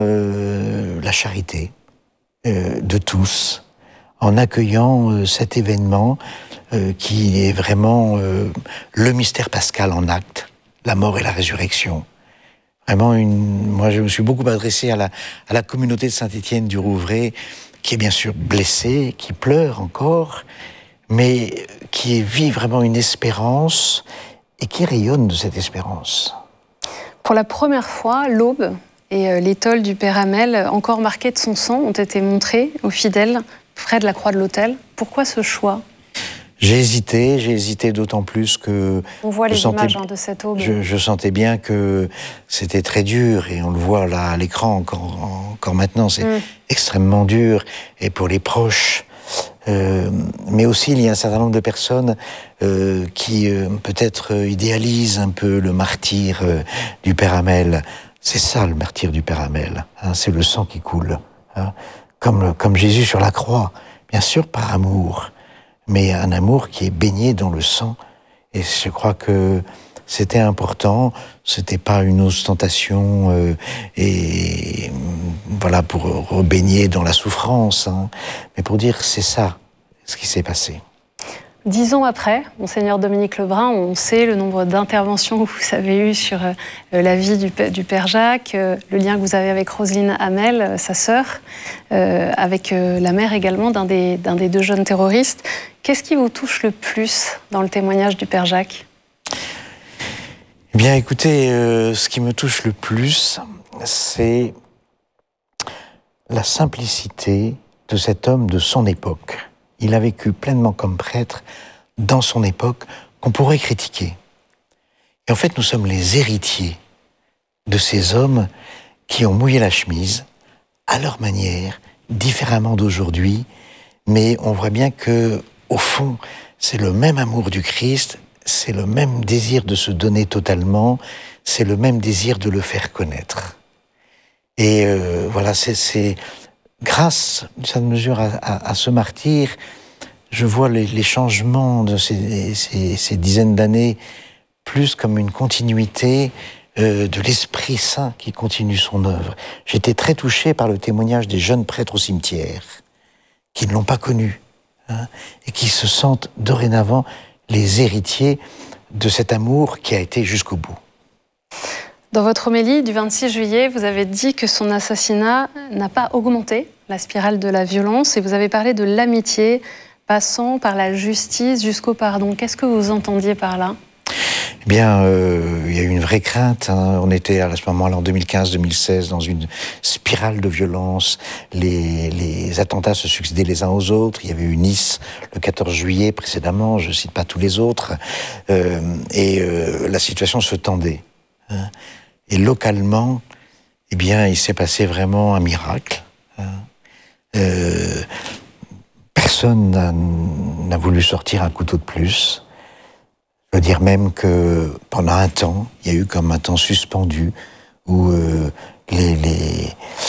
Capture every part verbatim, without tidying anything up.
euh, la charité euh, de tous, en accueillant euh, cet événement euh, qui est vraiment euh, le mystère pascal en acte, la mort et la résurrection. Vraiment, une, moi je me suis beaucoup adressé à la, à la communauté de Saint-Étienne du Rouvray, qui est bien sûr blessée, qui pleure encore, mais qui vit vraiment une espérance et qui rayonne de cette espérance. Pour la première fois, l'aube et l'étole du Père Hamel, encore marquées de son sang, ont été montrées aux fidèles près de la croix de l'autel. Pourquoi ce choix ? J'ai hésité, j'ai hésité d'autant plus que... On voit les sentais, images hein, de cette aube. Je, je sentais bien que c'était très dur, et on le voit là à l'écran encore, encore maintenant, c'est mm. extrêmement dur, et pour les proches. Euh, mais aussi, il y a un certain nombre de personnes euh, qui euh, peut-être euh, idéalisent un peu le martyr euh, du Père Hamel. C'est ça le martyr du Père Hamel, hein, c'est le sang qui coule. Hein, comme, comme Jésus sur la croix, bien sûr par amour, mais un amour qui est baigné dans le sang. Et je crois que c'était important, c'était pas une ostentation euh, et voilà pour rebaigner dans la souffrance, hein, mais pour dire c'est ça ce qui s'est passé. Dix ans après, Monseigneur Dominique Lebrun, on sait le nombre d'interventions que vous avez eues sur euh, la vie du, du Père Jacques, euh, le lien que vous avez avec Roselyne Hamel, euh, sa sœur, euh, avec euh, la mère également d'un des, d'un des deux jeunes terroristes. Qu'est-ce qui vous touche le plus dans le témoignage du Père Jacques ? Eh bien, écoutez, euh, ce qui me touche le plus, c'est la simplicité de cet homme de son époque. Il a vécu pleinement comme prêtre dans son époque qu'on pourrait critiquer. Et en fait, nous sommes les héritiers de ces hommes qui ont mouillé la chemise à leur manière, différemment d'aujourd'hui, mais on voit bien que, au fond, c'est le même amour du Christ, c'est le même désir de se donner totalement, c'est le même désir de le faire connaître. Et euh, voilà, c'est, c'est grâce, d'une certaine mesure, à, à, à ce martyr, je vois les, les changements de ces, ces, ces dizaines d'années plus comme une continuité euh, de l'Esprit Saint qui continue son œuvre. J'étais très touché par le témoignage des jeunes prêtres au cimetière, qui ne l'ont pas connu, hein, et qui se sentent dorénavant les héritiers de cet amour qui a été jusqu'au bout. Dans votre homélie du vingt-six juillet, vous avez dit que son assassinat n'a pas augmenté la spirale de la violence, et vous avez parlé de l'amitié passant par la justice jusqu'au pardon. Qu'est-ce que vous entendiez par là ? Eh bien, euh, il y a eu une vraie crainte. Hein. On était à ce moment-là, en deux mille quinze deux mille seize, dans une spirale de violence. Les, les attentats se succédaient les uns aux autres. Il y avait eu Nice le quatorze juillet précédemment, je ne cite pas tous les autres. Euh, et euh, la situation se tendait. Hein. Et localement, eh bien, il s'est passé vraiment un miracle. Hein. Euh, personne n'a, n'a voulu sortir un couteau de plus. Je veux dire même que pendant un temps, il y a eu comme un temps suspendu où euh, les, les,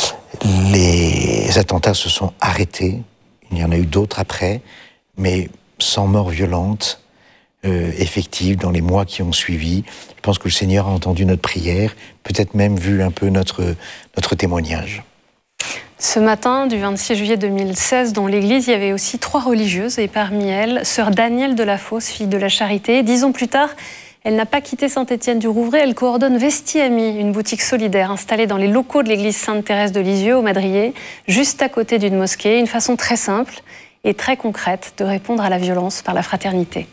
les attentats se sont arrêtés. Il y en a eu d'autres après, mais sans mort violente, euh, effective, dans les mois qui ont suivi. Je pense que le Seigneur a entendu notre prière, peut-être même vu un peu notre, notre témoignage. Ce matin du vingt-six juillet deux mille seize, dans l'église, il y avait aussi trois religieuses, et parmi elles, sœur Danielle de la Fosse, fille de la Charité. Dix ans plus tard, elle n'a pas quitté Saint-Étienne du Rouvray, elle coordonne Vesti-Ami, une boutique solidaire installée dans les locaux de l'église Sainte-Thérèse de Lisieux, au Madrier, juste à côté d'une mosquée. Une façon très simple et très concrète de répondre à la violence par la fraternité.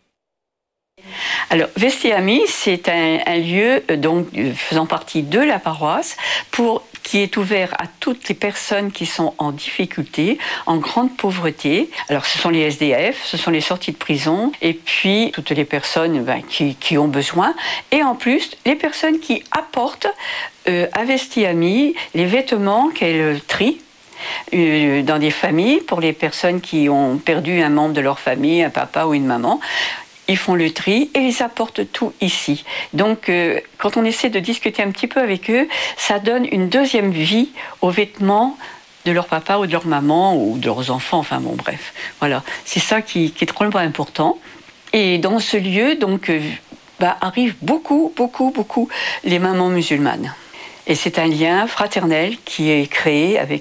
Alors, Vesti-Ami, c'est un, un lieu donc, faisant partie de la paroisse pour, qui est ouvert à toutes les personnes qui sont en difficulté, en grande pauvreté. Alors, ce sont les S D F, ce sont les sorties de prison, et puis toutes les personnes ben, qui, qui ont besoin. Et en plus, les personnes qui apportent euh, à Vesti-Ami les vêtements qu'elles trient dans des familles, pour les personnes qui ont perdu un membre de leur famille, un papa ou une maman. Ils font le tri et ils apportent tout ici. Donc, euh, quand on essaie de discuter un petit peu avec eux, ça donne une deuxième vie aux vêtements de leur papa ou de leur maman ou de leurs enfants. Enfin bon, bref. Voilà, c'est ça qui, qui est trop important. Et dans ce lieu, donc, euh, bah, arrivent beaucoup, beaucoup, beaucoup les mamans musulmanes. Et c'est un lien fraternel qui est créé avec